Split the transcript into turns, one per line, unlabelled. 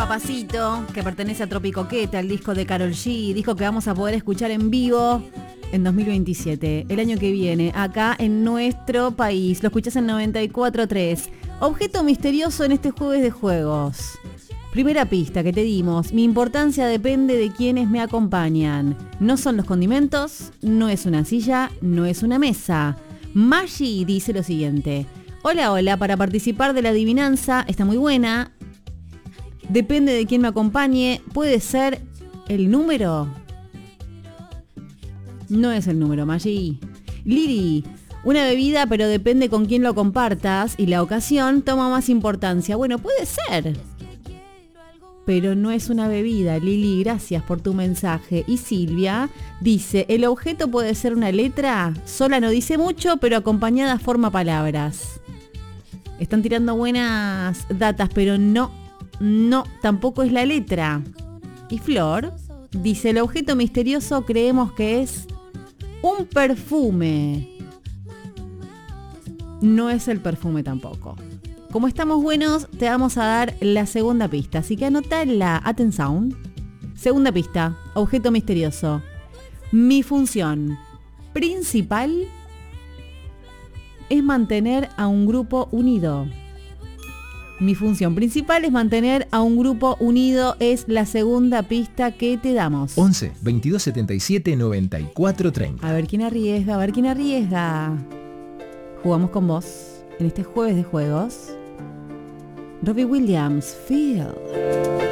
Papacito, que pertenece a Tropicoqueta, el disco de Karol G, disco que vamos a poder escuchar en vivo en 2027, el año que viene, acá en nuestro país. Lo escuchás en 94.3. Objeto misterioso en este jueves de juegos. Primera pista que te dimos: mi importancia depende de quienes me acompañan. No son los condimentos, no es una silla, no es una mesa. Maggi dice lo siguiente: hola, hola, para participar de la adivinanza, está muy buena. Depende de quién me acompañe, puede ser el número. No es el número, Maggi. Liri: una bebida, pero depende con quién lo compartas y la ocasión toma más importancia. Bueno, puede ser, pero no es una bebida. Lili, gracias por tu mensaje. Y Silvia dice: el objeto puede ser una letra, sola no dice mucho, pero acompañada forma palabras. Están tirando buenas datas, pero no, tampoco es la letra. Y Flor dice: el objeto misterioso creemos que es un perfume. No es el perfume tampoco. Como estamos buenos, te vamos a dar la segunda pista, así que anotala. Atención. Segunda pista, objeto misterioso. Mi función principal es mantener a un grupo unido. Mi función principal es mantener a un grupo unido, es la segunda pista que te damos.
11 22 77 94 30.
A ver quién arriesga, Jugamos con vos en este jueves de juegos. Robbie Williams, Feel.